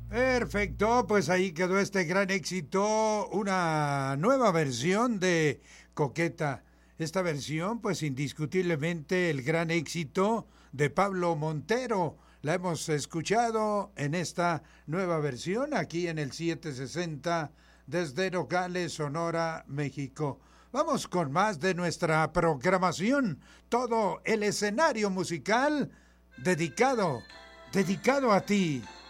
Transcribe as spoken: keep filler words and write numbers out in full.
Perfecto, pues ahí quedó este gran éxito, una nueva versión de Coqueta. Esta versión, pues indiscutiblemente el gran éxito de Pablo Montero. La hemos escuchado en esta nueva versión aquí en el setecientos sesenta desde Nogales, Sonora, México. Vamos con más de nuestra programación, todo el escenario musical dedicado, dedicado a ti.